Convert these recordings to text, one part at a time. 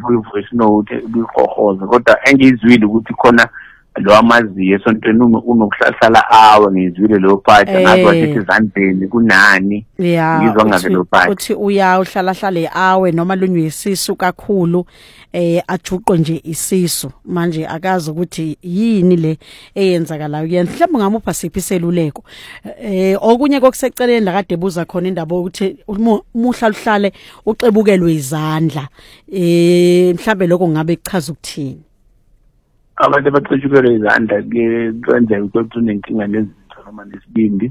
voice note bihohoza kodwa engizwile ukuthi khona lo amaziyo esontweni unokuhlala awe ngizwile lo part ngathi wathi izandleni kunani ngizwa ngabe lo part uthi uhlala awe noma lunywe isisu kakhulu ajuqwe nje isisu manje akazi ukuthi yini le eyenzakalayo yena mhlawumbe ngamupha siphi iseluleko okunye kokuseceleni la kade buza khona indaba ukuthi uhlale uxebukelwe izandla mhlawumbe lokho ngabe kuchaza ukuthini abantu abaxetshukelwe izandla kwenzeka ukuthi unenkinga nezinto noma nesibindi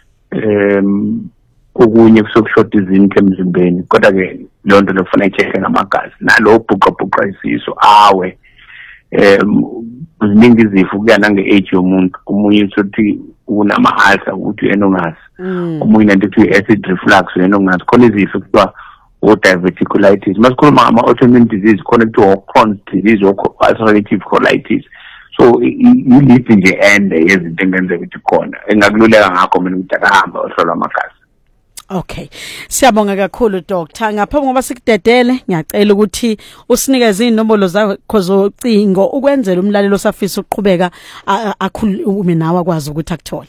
okunye kusokushota izinto emzimbeni kodwa ke lonto lofuna icheck ngamagazi nalo bhuqa isiso awe ziningi izifo kuya nange age yomuntu umunye uthi unama ulcer ukuthi enongazi umunye nanti acid reflux enongazi khona izifo kuthiwa diverticulitis masikhuluma ngama autoimmune disease khona kuthiwa Crohn's disease ulcerative colitis so ilist nje ende yezinto engenzeka ukuthi khona engakululeka ngakho mina ukuthi akahamba ohlolwa amagazi. Okay. Siyabonga kakhulu Dr. Ngaphambi ngoba sikudedele ngiyacela ukuthi usinikeze inombolo zakho zocingo ukwenzela umlalelo osafisa ukuqhubeka akhulume nawe akwazi ukuthi akuthole.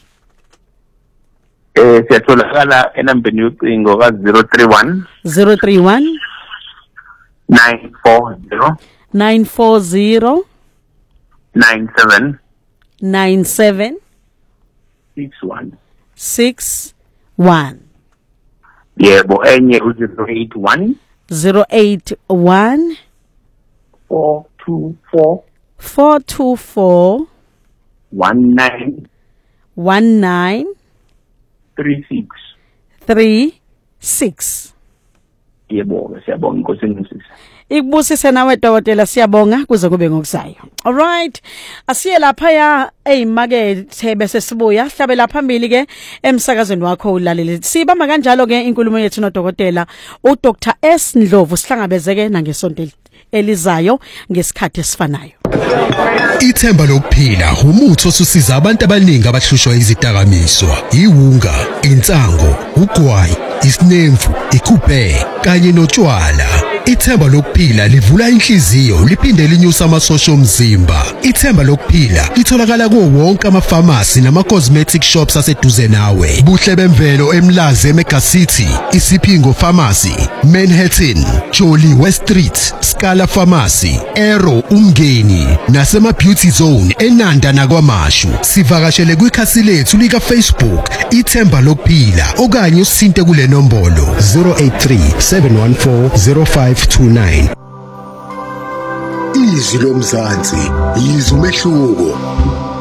Siyatholakala enambeni yocingo ka 031 940 97 61 yebo enye u081 424 19 36 yebo siyabonga inkosi enisisa ikubusise nawe dokotela siyabonga kuze kube ngokuzayo. All right, asiye lapha ya ezimakethe bese sibuya hlabela phambili ke emsakazweni wakho ulalele sibamba kanjalo ke inkulumo yethu nodokotela uDr S Ndlovu sihlangabezeke nangesonto elizayo ngesikhathi esifanayo. Ithemba lokuphila umuthi osusiza abantu abaningi abahlushwa izidakamizwa, iwunga, insango, ugwayi, isinemfu, ikuphe kanye notshwala. Ithemba lokuphila livula inhliziyo liphinde linyusa amasosha omzimba. Ithemba lokuphila litholakala kuwo wonke amafamasi nama-cosmetic shops aseduze nawe. Buhle bemvelo eMlazi eMega City, Isipingo Pharmacy, Manhattan, Jolly West Street, Scala Pharmacy, Aero Umngeni nasema Beauty Zone eNanda nakwaMashu. Sivakashele kwikhasi lethu lika Facebook Ithemba lokuphila okanye usinte kule nombolo 083-714-0529. Izwi lomzansi, izwi umehluko.